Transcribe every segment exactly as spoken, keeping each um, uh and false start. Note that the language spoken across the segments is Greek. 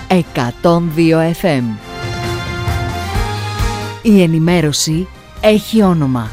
εκατόν δύο εφ εμ. Η ενημέρωση έχει όνομα.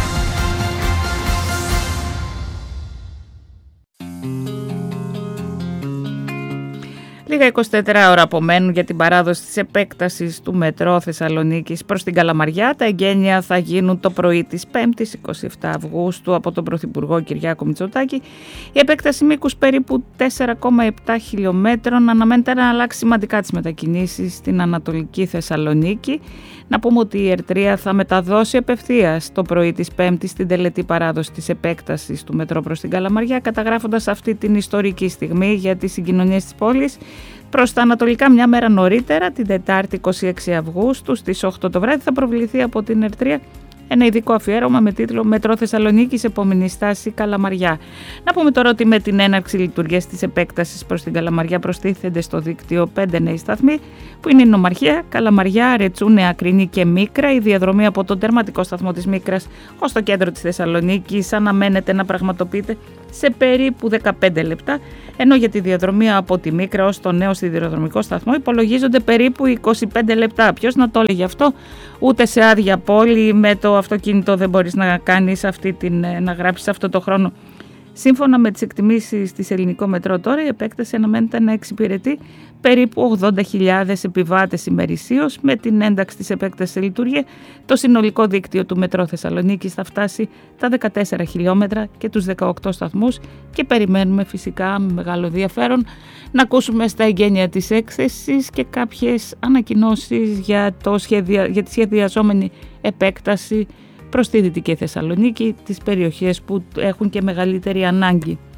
Λίγα είκοσι τέσσερις ώρα απομένουν για την παράδοση της επέκτασης του μετρό Θεσσαλονίκης προς την Καλαμαριά. Τα εγγένεια θα γίνουν το πρωί της Πέμπτης, εικοστή εβδόμη Αυγούστου, από τον Πρωθυπουργό Κυριάκο Μητσοτάκη. Η επέκταση μήκους περίπου τέσσερα κόμμα επτά χιλιομέτρων αναμένεται να αλλάξει σημαντικά τις μετακινήσεις στην Ανατολική Θεσσαλονίκη. Να πούμε ότι η ΕΡΤΡΙΑ θα μεταδώσει απευθείας το πρωί της Πέμπτης την τελετή παράδοση της επέκτασης του μετρό προς την Καλαμαριά, καταγράφοντας αυτή την ιστορική στιγμή για τις συγκοινωνίες της πόλης. Προς τα ανατολικά, μια μέρα νωρίτερα, την Τετάρτη εικοστή έκτη Αυγούστου, στις οκτώ το βράδυ, θα προβληθεί από την ΕΡΤΡΙΑ ένα ειδικό αφιέρωμα με τίτλο «Μετρό Θεσσαλονίκης, επόμενη στάση Καλαμαριά». Να πούμε τώρα ότι με την έναρξη λειτουργίας της επέκτασης προς την Καλαμαριά προστίθενται στο δίκτυο πέντε νέοι σταθμοί, που είναι η Νομαρχία, Καλαμαριά, Ρετσού, Νέα Κρίνη και Μίκρα. Η διαδρομή από τον τερματικό σταθμό της Μίκρας ως το κέντρο της Θεσσαλονίκης αναμένεται να πραγματοποιείται σε περίπου δεκαπέντε λεπτά, ενώ για τη διαδρομή από τη Μίκρα ως το νέο σιδηροδρομικό σταθμό υπολογίζονται περίπου είκοσι πέντε λεπτά. Ποιος να το έλεγε αυτό? Ούτε σε άδεια πόλη με το αυτοκίνητο δεν μπορείς να κάνεις αυτή την, να γράψεις αυτό το χρόνο. Σύμφωνα με τις εκτιμήσεις της Ελληνικό Μετρό τώρα, η επέκταση αναμένεται να εξυπηρετεί περίπου ογδόντα χιλιάδες επιβάτες ημερησίως. Με την ένταξη της επέκτασης σε λειτουργία, το συνολικό δίκτυο του Μετρό Θεσσαλονίκης θα φτάσει τα δεκατέσσερα χιλιόμετρα και τους δεκαοκτώ σταθμούς, και περιμένουμε φυσικά με μεγάλο ενδιαφέρον να ακούσουμε στα εγγένεια της έκθεσης και κάποιες ανακοινώσεις για, το σχεδια... για τη σχεδιαζόμενη επέκταση προς τη Δυτική Θεσσαλονίκη, τις περιοχές που έχουν και μεγαλύτερη ανάγκη.